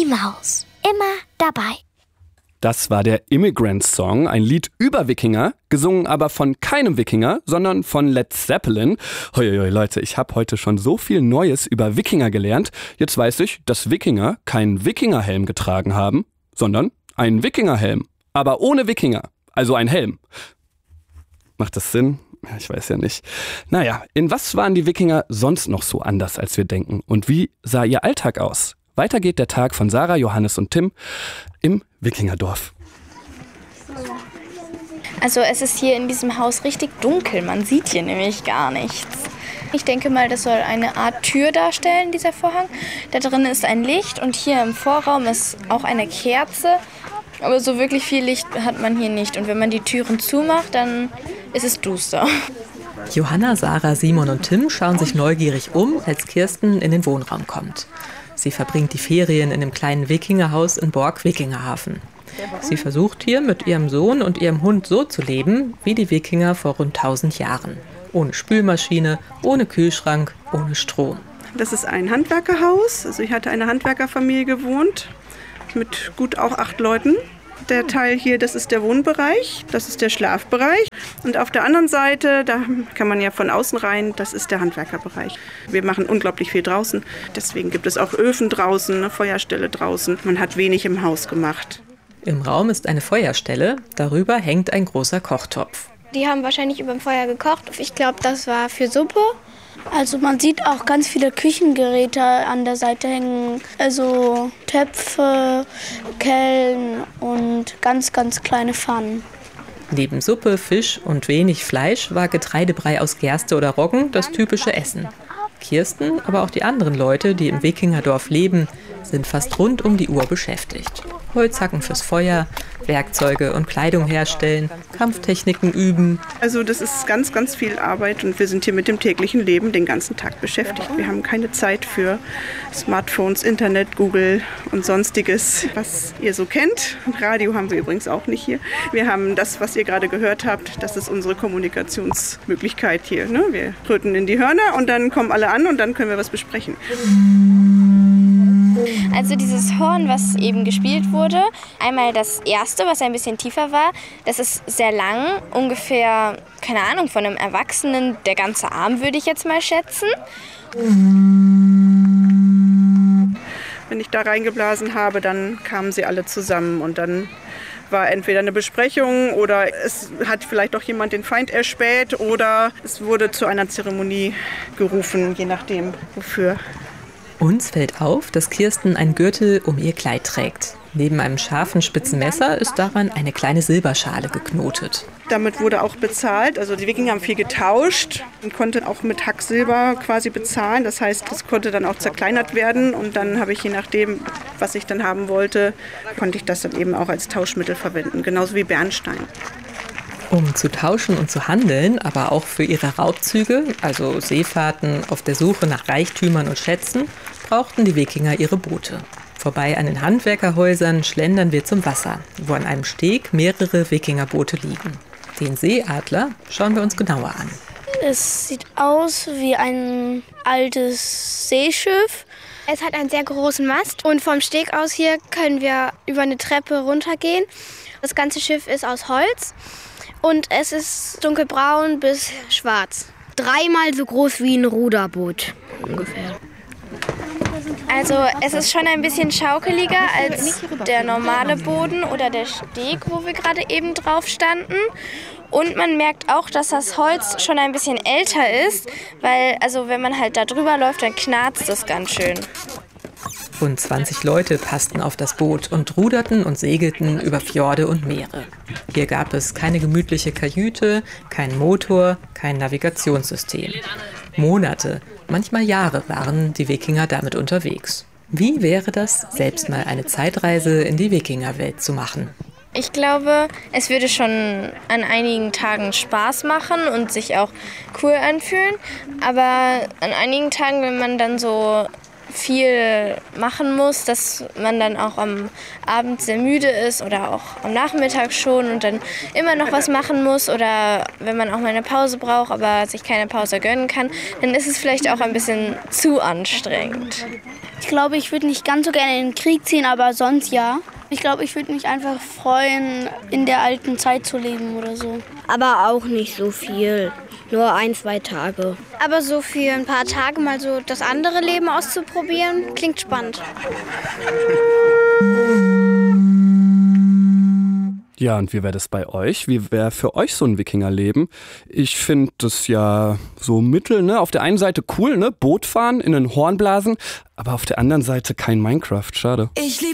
im Haus. Immer dabei. Das war der Immigrant Song, ein Lied über Wikinger, gesungen aber von keinem Wikinger, sondern von Led Zeppelin. Hoi, Leute, ich habe heute schon so viel Neues über Wikinger gelernt. Jetzt weiß ich, dass Wikinger keinen Wikingerhelm getragen haben, sondern einen Wikingerhelm. Aber ohne Wikinger, also ein Helm. Macht das Sinn? Ich weiß ja nicht. Naja, in was waren die Wikinger sonst noch so anders, als wir denken? Und wie sah ihr Alltag aus? Weiter geht der Tag von Sarah, Johannes und Tim im Wikingerdorf. Also es ist hier in diesem Haus richtig dunkel, man sieht hier nämlich gar nichts. Ich denke mal, das soll eine Art Tür darstellen, dieser Vorhang. Da drin ist ein Licht und hier im Vorraum ist auch eine Kerze. Aber so wirklich viel Licht hat man hier nicht. Und wenn man die Türen zumacht, dann ist es duster. Johanna, Sarah, Simon und Tim schauen sich neugierig um, als Kirsten in den Wohnraum kommt. Sie verbringt die Ferien in dem kleinen Wikingerhaus in Borg-Wikingerhafen. Sie versucht hier mit ihrem Sohn und ihrem Hund so zu leben, wie die Wikinger vor rund 1000 Jahren. Ohne Spülmaschine, ohne Kühlschrank, ohne Strom. Das ist ein Handwerkerhaus. Also ich hatte eine Handwerkerfamilie gewohnt, mit gut auch 8 Leuten. Der Teil hier, das ist der Wohnbereich, das ist der Schlafbereich. Und auf der anderen Seite, da kann man ja von außen rein, das ist der Handwerkerbereich. Wir machen unglaublich viel draußen. Deswegen gibt es auch Öfen draußen, eine Feuerstelle draußen. Man hat wenig im Haus gemacht. Im Raum ist eine Feuerstelle, darüber hängt ein großer Kochtopf. Die haben wahrscheinlich über dem Feuer gekocht. Ich glaube, das war für Suppe. Also man sieht auch ganz viele Küchengeräte an der Seite hängen. Also Töpfe, Kellen und ganz, ganz kleine Pfannen. Neben Suppe, Fisch und wenig Fleisch war Getreidebrei aus Gerste oder Roggen das typische Essen. Kirsten, aber auch die anderen Leute, die im Wikingerdorf leben, sind fast rund um die Uhr beschäftigt. Holzhacken fürs Feuer, Werkzeuge und Kleidung herstellen, Kampftechniken üben. Also das ist ganz, ganz viel Arbeit und wir sind hier mit dem täglichen Leben den ganzen Tag beschäftigt. Wir haben keine Zeit für Smartphones, Internet, Google und Sonstiges, was ihr so kennt. Radio haben wir übrigens auch nicht hier. Wir haben das, was ihr gerade gehört habt, das ist unsere Kommunikationsmöglichkeit hier. Ne? Wir tröten in die Hörner und dann kommen alle an und dann können wir was besprechen. Also dieses Horn, was eben gespielt wurde, einmal das erste, was ein bisschen tiefer war, das ist sehr lang, ungefähr, keine Ahnung, von einem Erwachsenen, der ganze Arm würde ich jetzt mal schätzen. Wenn ich da reingeblasen habe, dann kamen sie alle zusammen und dann war entweder eine Besprechung oder es hat vielleicht auch jemand den Feind erspäht oder es wurde zu einer Zeremonie gerufen, je nachdem wofür. Uns fällt auf, dass Kirsten einen Gürtel um ihr Kleid trägt. Neben einem scharfen, spitzen Messer ist daran eine kleine Silberschale geknotet. Damit wurde auch bezahlt. Also die Wikinger haben viel getauscht und konnten auch mit Hacksilber quasi bezahlen. Das heißt, das konnte dann auch zerkleinert werden. Und dann habe ich, je nachdem, was ich dann haben wollte, konnte ich das dann eben auch als Tauschmittel verwenden. Genauso wie Bernstein. Um zu tauschen und zu handeln, aber auch für ihre Raubzüge, also Seefahrten auf der Suche nach Reichtümern und Schätzen, brauchten die Wikinger ihre Boote. Vorbei an den Handwerkerhäusern schlendern wir zum Wasser, wo an einem Steg mehrere Wikingerboote liegen. Den Seeadler schauen wir uns genauer an. Es sieht aus wie ein altes Seeschiff. Es hat einen sehr großen Mast und vom Steg aus hier können wir über eine Treppe runtergehen. Das ganze Schiff ist aus Holz. Und es ist dunkelbraun bis schwarz. 3-mal so groß wie ein Ruderboot ungefähr. Also es ist schon ein bisschen schaukeliger als der normale Boden oder der Steg, wo wir gerade eben drauf standen. Und man merkt auch, dass das Holz schon ein bisschen älter ist, weil also wenn man halt da drüber läuft, dann knarzt es ganz schön. Rund 20 Leute passten auf das Boot und ruderten und segelten über Fjorde und Meere. Hier gab es keine gemütliche Kajüte, keinen Motor, kein Navigationssystem. Monate, manchmal Jahre waren die Wikinger damit unterwegs. Wie wäre das, selbst mal eine Zeitreise in die Wikingerwelt zu machen? Ich glaube, es würde schon an einigen Tagen Spaß machen und sich auch cool anfühlen. Aber an einigen Tagen, wenn man dann so viel machen muss, dass man dann auch am Abend sehr müde ist oder auch am Nachmittag schon und dann immer noch was machen muss oder wenn man auch mal eine Pause braucht, aber sich keine Pause gönnen kann, dann ist es vielleicht auch ein bisschen zu anstrengend. Ich glaube, ich würde nicht ganz so gerne in den Krieg ziehen, aber sonst ja. Ich glaube, ich würde mich einfach freuen, in der alten Zeit zu leben oder so. Aber auch nicht so viel, nur 1-2 Tage. Aber so für ein paar Tage mal so das andere Leben auszuprobieren, klingt spannend. Ja, und wie wäre das bei euch? Wie wäre für euch so ein Wikingerleben? Ich finde das ja so mittel, ne? Auf der einen Seite cool, ne? Boot fahren, in den Horn blasen, aber auf der anderen Seite kein Minecraft, schade. Ich lieb